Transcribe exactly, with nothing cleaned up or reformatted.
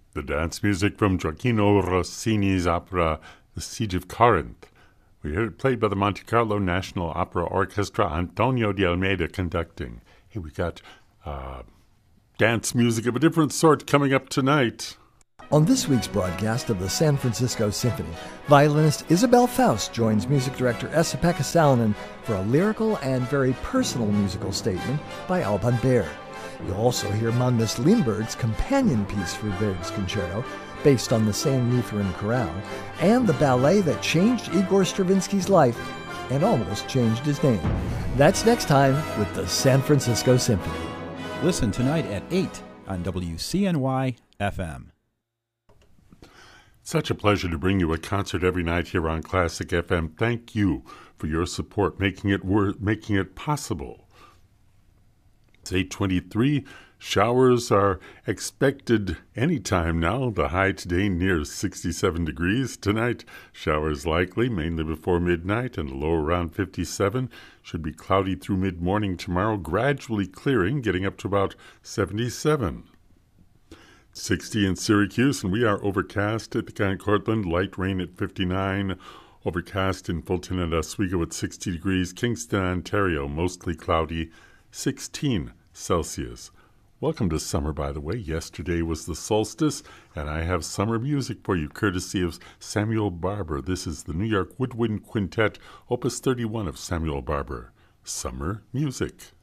The dance music from Gioacchino Rossini's opera The Siege of Corinth. We heard it played by the Monte Carlo National Opera Orchestra, Antonio de Almeida conducting. Hey, we got uh, dance music of a different sort coming up tonight. On this week's broadcast of the San Francisco Symphony, violinist Isabel Faust joins music director Esa-Pekka Salonen for a lyrical and very personal musical statement by Alban Berg. You'll also hear Magnus Lindberg's companion piece for Berg's concerto, based on the same Lutheran chorale, and the ballet that changed Igor Stravinsky's life and almost changed his name. That's next time with the San Francisco Symphony. Listen tonight at eight on W C N Y F M. Such a pleasure to bring you a concert every night here on Classic F M. Thank you for your support, making it worth, making it possible. It's eight twenty-three. Showers are expected anytime now. The high today near sixty-seven degrees. Tonight, showers likely, mainly before midnight, and a low around fifty-seven. Should be cloudy through mid-morning tomorrow, gradually clearing, getting up to about seventy-seven. sixty in Syracuse, and we are overcast at the and Cortland. Light rain at fifty-nine. Overcast in Fulton and Oswego at sixty degrees. Kingston, Ontario, mostly cloudy, sixteen Celsius. Welcome to summer, by the way. Yesterday was the solstice, and I have summer music for you, courtesy of Samuel Barber. This is the New York Woodwind Quintet, Opus thirty-one of Samuel Barber. Summer music.